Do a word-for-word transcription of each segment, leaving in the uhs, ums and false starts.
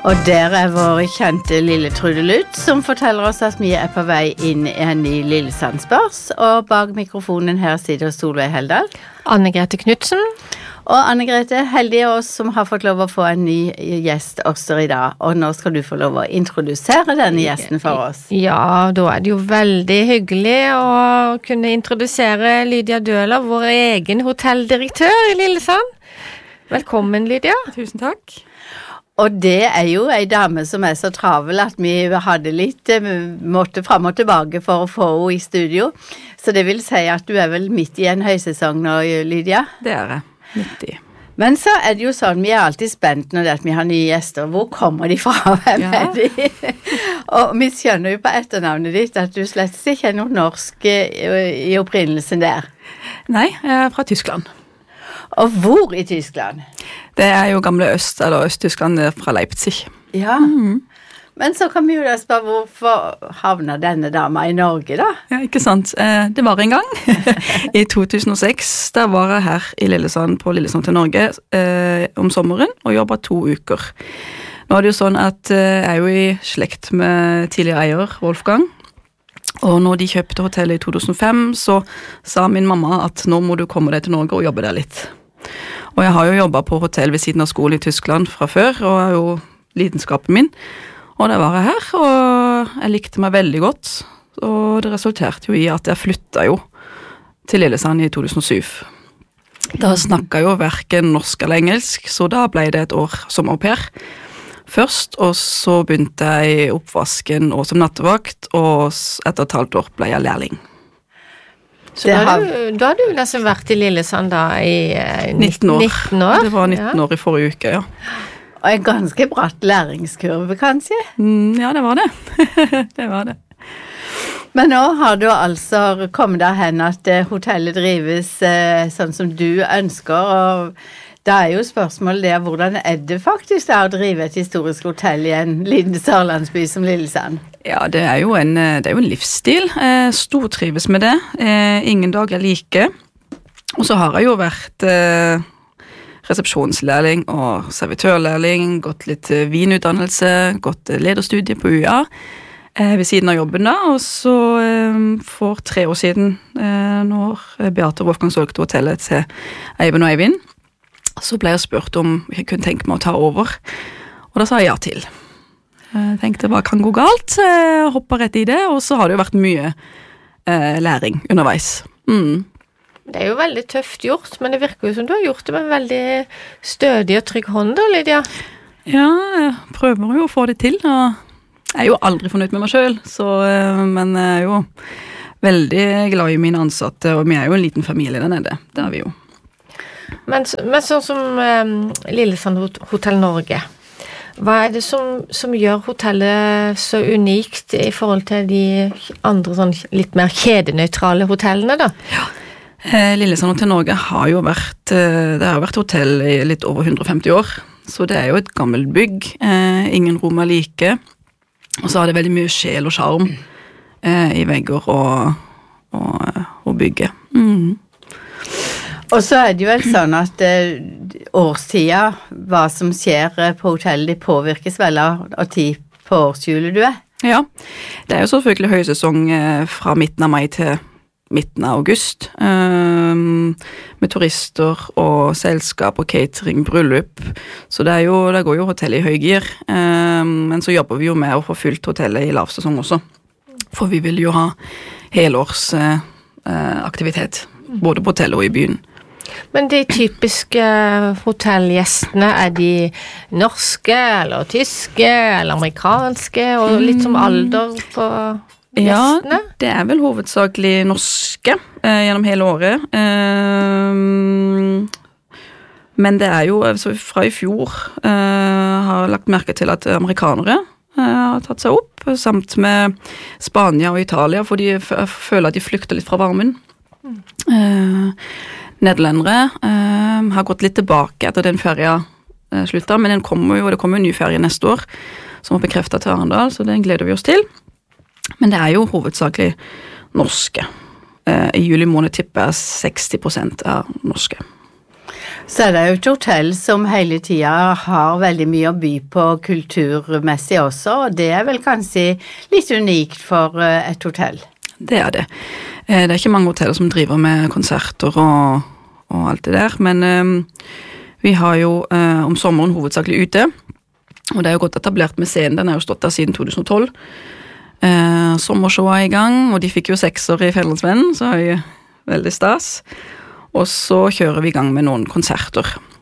Og der er vår kjente Lille Trude Luth, som forteller oss at vi er på vei inn i en ny Lillesandsbørs, og bak mikrofonen her sitter Solveig Heldal. Anne-Grete Knudsen. Og Anne-Grete, heldig er oss som har fått lov å få en ny gjest også i dag, og nå skal du få lov å introdusere denne gjesten for oss. Ja, da er det jo veldig hyggelig å kunne introdusere Lydia Døhler, vår egen hotelldirektør i Lillesand. Velkommen, Lydia. Tusen takk. Og det er jo en dame som er så travel at vi hadde litt måtte frem og tilbake for å få henne i studio. Så det vil si at du er vel midt i en høysesong nå, Lydia? Det er jeg, midt i. Men så er det jo sånn, vi er alltid spent når det er at vi har nye gjester. Hvor kommer de fra? Hvem ja. er de? Og vi skjønner jo på etternavnet ditt at du slett ikke er noe norsk i opprinnelsen der. Nei, jeg er fra Tyskland. Og hvor i Tyskland? Det er jo gamle Øst, eller Øst-Tyskland fra Leipzig. Ja, mm. Men så kan vi jo da spørre hvorfor havner denne dama i Norge da? Ja, ikke sant. Det var en gang. I to tusen og seks, da var jeg her i Lillesand, på Lillesand til Norge eh, om sommeren, og jobbet to uker. Nå er det jo sånn at eh, jeg er jo i slekt med tidligere eier, Wolfgang. Og når de kjøpte hotellet i to tusen og fem, så sa min mamma at nå må du komme deg til Norge og jobbe der litt. Og jeg har jo jobbet på hotell ved siden av skolen i Tyskland fra før, og er jo lidenskapen min. Og der var jeg her, og jeg likte meg veldig godt. Og det resulterte jo i at jeg flyttet jo til Lillesand i to tusen og syv. Da snakket jeg jo hverken norsk eller engelsk, så da ble det et år som au pair først, og så begynte jeg i oppvasken og som nattevakt, og etter et halvt år ble jeg lærling. Så da har, du, da har du nesten vært i Lillesand da i eh, nitten år. nitten år? Det var nitten ja. år i forrige uke, ja. Og en ganske bratt læringskurve, kanskje? Mm, ja, det var det. det var det. Men nå har du altså kommet der hen at hotellet drives eh, sånn som du ønsker, og da er jo spørsmålet det, hvordan er det faktisk da å drive et historisk hotell i en liten sørlandsby som Lillesand? Ja, det er jo en, det er jo en livsstil. Eh, stortrives med det. Eh, ingen dag er like. Og så har jeg jo vært eh, resepsjonslærling og servitørlærling, gått litt vinutdannelse, gått lederstudie på U A eh, ved siden av jobben da, og så eh, for tre år siden, eh, når Beate og Wolfgang solgte hotellet til Eivind og Eivind, så ble jeg spurt om jeg kunne tenke meg å ta over, og da sa jeg ja til. Jeg tenkte hva kan gå galt, jeg hoppet rett i det, og så har det jo vært mye eh, læring underveis. Mm. Det er jo veldig tøft gjort, men det virker jo som du har gjort det med en veldig stødig og trygg hånd da, Lydia. Ja, jeg prøver jo å få det til, og jeg er jo aldri fornøyd med meg selv, så, eh, men jeg er jo veldig glad i mine ansatte, og vi er jo en liten familie der nede, det er vi jo. Men, men sånn som um, Lillesand Hotell Norge, hva er det som, som gjør hotellet så unikt i forhold til de andre sånn litt mer kjedenøytrale hotellene da? Ja, eh, Lillesand Hotell Norge har jo vært, eh, det har vært hotell i litt over hundre og femti år, så det er jo et gammelt bygg, eh, ingen rom er like, og så har det veldig mye sjel og charm eh, i vegger og, og, og bygge. Mhm. Og så er det jo vel sånn at eh, årstida, hva som skjer på hotellet, det påvirkes vel av, av tid på årshjulet du er? Ja, det er jo selvfølgelig høysesong eh, fra midten av mai til midten av august, eh, med turister og selskap og catering, bryllup, så det, er jo, det går jo hotellet i høygir, eh, men så jobber vi jo med å få fylt hotellet i lavsesong også, for vi vil jo ha helårs eh, aktivitet, både på hotellet og i byen. Men de typiske hotellgjestene, er de norske, eller tyske, eller amerikanske, og litt som alder på gjestene? Ja, det er vel hovedsakelig norske eh, gjennom hele året. Eh, men det er jo, altså fra i fjor, eh, har lagt merke til at amerikanere eh, har tatt seg opp, samt med Spania og Italia, for de føler at de flykter litt fra varmen. Mm. Eh, Nederlendere eh, har gått litt tilbake etter den ferien eh, slutta, men den kommer jo, det kommer jo en ny ferie neste år, som har bekreftet til Arendal, så den gleder vi oss til. Men det er jo hovedsakelig norske. Eh, I juli måned tipper jeg seksti prosent er norske. Så er det jo et hotell som hele tiden har veldig mye å by på kulturmessig også, og det er vel kanskje litt unikt for et hotell. Det er det. Det er ikke mange hoteller som driver med konserter og, og alt det der, men um, vi har jo uh, om sommeren hovedsakelig ute, og det er jo godt etablert med scenen, den har jo stått der siden to tusen og tolv. Uh, sommershow er i gang, og de fikk jo sekser i Fjellandsvennen, så er jo veldig stas. Og så kjører vi i gang med noen konserter.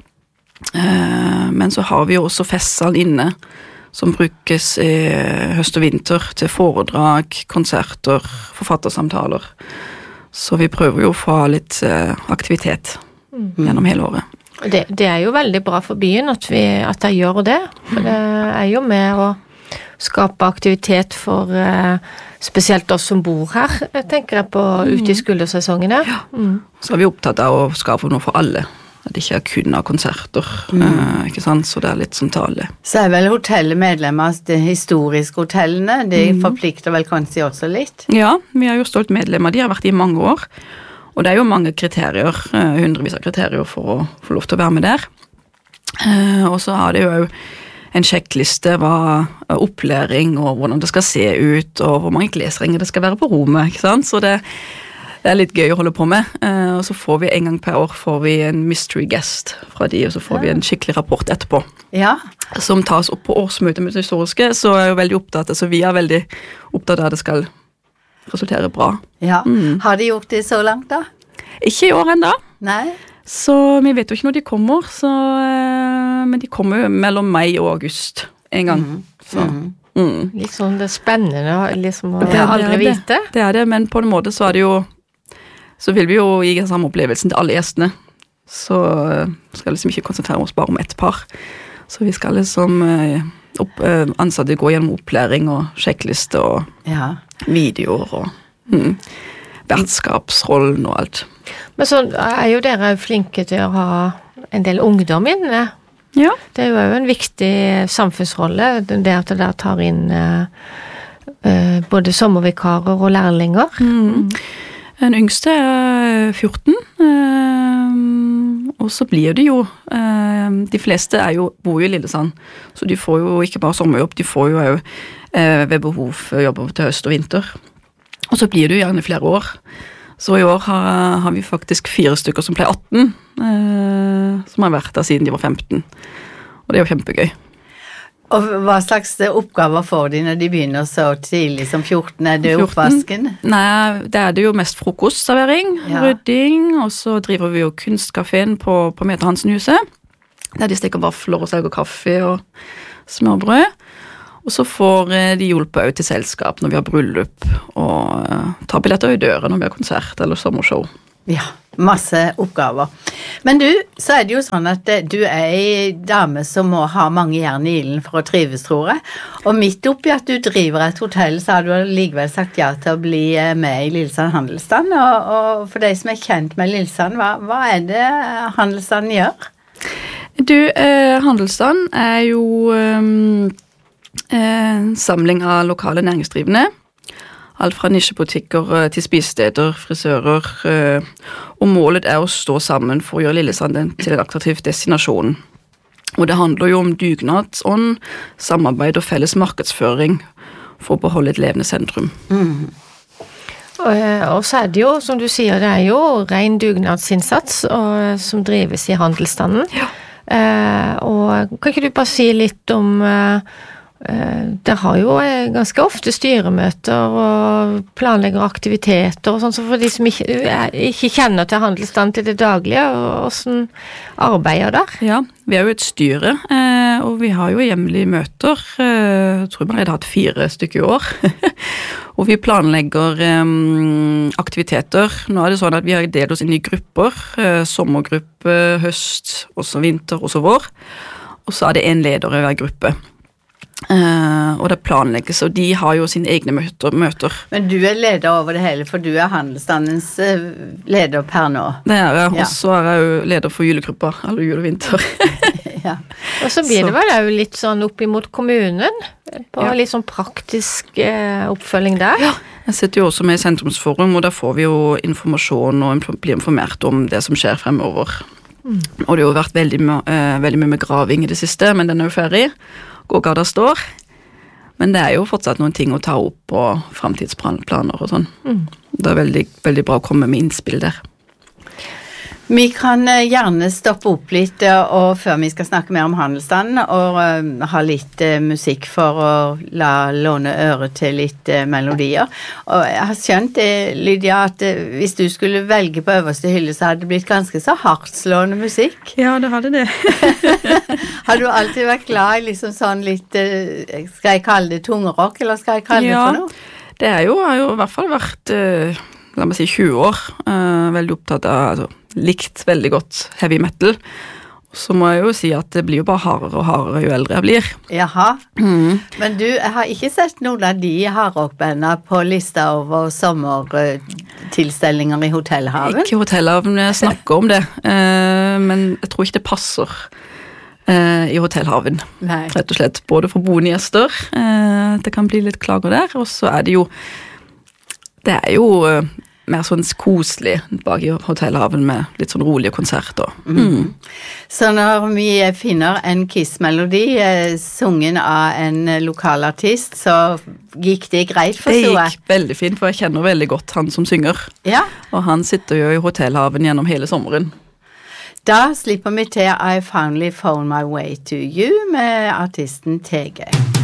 Uh, men så har vi jo også festsal inne, som brukes i høst og vinter til foredrag, konserter, forfattersamtaler. Så vi prøver jo å få litt uh, aktivitet mm. gjennom hele året. Det, det er jo veldig bra for byen at, vi, at jeg gjør det, for det er jo med å skape aktivitet for uh, spesielt oss som bor her, tenker jeg på mm. ute i skuldersesongene. Ja. Mm. Så er vi opptatt av å skape noe for alle. At det ikke er kun av konserter, mm. uh, ikke sant? Så det er litt som tale. Så er vel hotellet medlemmer av de historiske hotellene, de mm. forplikter vel kanskje også litt? Ja, vi er jo stolt medlemmer, de har vært i mange år, og det er jo mange kriterier, uh, hundrevis av kriterier for å få lov til å være med der. Uh, og så har det jo en sjekkliste hva opplæring og hvordan det skal se ut, og hvor mange klesringer det skal være på rommet, ikke sant? Så det Det er litt gøy å holde på med, uh, og så får vi en gang per år får vi en mystery guest fra de, og så får ja. vi en skikkelig rapport etterpå. Ja. Som tas opp på årsmøtet med det historiske, så er jeg jo veldig opptatt, så vi er veldig opptatt av at det skal resultere bra. Ja, mm. Har de gjort det så langt da? Ikke i år enda. Nei. Så vi vet jo ikke når de kommer, så, uh, men de kommer jo mellom mai og august en gang. Mm. Så... Mm. Mm. Litt sånn det er spennende liksom, å ja, aldri det vite. Det. det er det, men på en måte så er det jo så vil vi jo gi den samme opplevelsen til alle gjestene. Så skal liksom ikke konsentrere oss bare om ett par. Så vi skal liksom opp, ansatte gå gjennom opplæring og sjekkliste og ja. videoer og mm, vertskapsrollen og alt. Men så er jo dere flinke til å ha en del ungdom inne. Ja. Det er jo en viktig samfunnsrolle, det at det der tar inn uh, uh, både sommervikarer og lærlinger. Mm. Den yngste er fjorten, uh, og så blir det jo, uh, de fleste er jo, bor jo i Lillesand, så de får jo ikke bare sommerjobb, de får jo jo uh, ved behov jobber til høst og vinter. Og så blir det jo gjerne flere år. Så i år har, har vi faktisk fire stykker som ble atten, uh, som har vært der siden de var femten. Og det er jo kjempegøy. Og hva slags oppgaver får de når de begynner så tidlig som fjorten? Er det oppvasken? Nei, det er det jo mest frokostservering, ja. rydding, og så driver vi jo kunstkaféen på, på Meta Hansen-huset, der de stikker vafler og selger kaffe og smørbrød. Og så får de hjulpet også til selskap når vi har bryllup, og uh, tar billetter i døren når vi har konsert eller sommershow. Ja, masse oppgaver. Men du, så er det jo sånn at du er en dame som må ha mange jern i ilden for å trives, tror jeg. Og midt oppi at du driver et hotell, så har du likevel sagt ja til å bli med i Lillesand Handelsstand. Og, og for deg som er kjent med Lillesand, hva, hva er det Handelsstand gjør? Du, eh, Handelsstand er jo eh, en samling av lokale næringsdrivende. Alt fra nisjebutikker til spisesteder, frisører, og målet er å stå sammen for å gjøre Lillesand til en attraktiv destinasjon. Og det handler jo om dugnadsånd, samarbeid og felles markedsføring for å beholde et levende sentrum. Mm. Og, og så er det jo, som du sier, det er jo ren dugnadsinnsats og, som drives i handelsstanden. Ja. Eh, og kan ikke du bare si litt om... Eh, Det har jo ganske ofte styremøter og planlegger aktiviteter og sånn, så for de som ikke, ikke kjenner til handelsstand til det daglige, hvordan arbeider der? Ja, vi er jo et styre, og vi har jo jevnlige møter, jeg tror man hadde hatt fire stykker i år, og vi planlegger aktiviteter. Nå er det sånn at vi har delt oss inn i grupper, sommergruppe, høst, også vinter, også vår, og så er det en leder i hver gruppe. Uh, og det planlegges, og de har jo sine egne møter, møter. Men du er leder over det hele, for du er handelsstandens uh, leder per nå. Det er jeg, ja. Og så er jeg jo leder for julegruppa, eller jul og vinter. Ja. Og så blir så. Det vel jo litt sånn opp imot kommunen, på ja. Litt sånn praktisk uh, oppfølging der. Ja, jeg sitter jo også med i Sentrumsforum, og der får vi jo informasjon og blir informert om det som skjer fremover Mm. Og det har jo vært veldig, uh, veldig mye med graving i det siste, men den er jo ferdig. Gågata står. Men det er jo fortsatt noen ting å ta opp på fremtidsplaner og sånn. Mm. Det er veldig, veldig bra å komme med innspill der. Vi kan gjerne stoppe opp litt, og før vi skal snakke mer om handelsstanden, og uh, ha litt uh, musikk for å la låne øre til litt uh, melodier. Og jeg har skjønt, uh, Lydia, at uh, hvis du skulle velge på øverste hylle, så hadde det blitt ganske så hardtslående musikk. Ja, det hadde det. Har du alltid vært glad i liksom sånn litt, uh, skal jeg kalle det tungerock, eller skal jeg kalle ja, det for noe? Det er jo, har jo i hvert fall vært, uh, la meg si, tjue år, uh, veldig opptatt av, altså, likt veldig godt heavy metal. Så må jeg jo si at det blir jo bare hardere og hardere jo eldre jeg blir. Jaha. Mm. Men du, jeg har ikke sett noen av de hardrockbandene på lista over sommertilstelninger i Hotellhaven. Ikke Hotellhaven, jeg snakker om det. Uh, men jeg tror ikke det passer uh, i Hotellhaven. Nei. Rett og slett. Både for boende gjester, uh, det kan bli litt klager der, og så er det jo det er jo uh, mer sånn koselig bak i Hotellhaven med litt sånn rolige konserter. Mm. Mm. Så når vi finner en Kiss-melodi eh, sungen av en lokal artist, så gikk det greit for Zoe? Det gikk veldig fint, for jeg kjenner veldig godt han som synger. Ja. Og han sitter jo i Hotellhaven gjennom hele sommeren. Da slipper vi til I Finally Found My Way to You med artisten T G.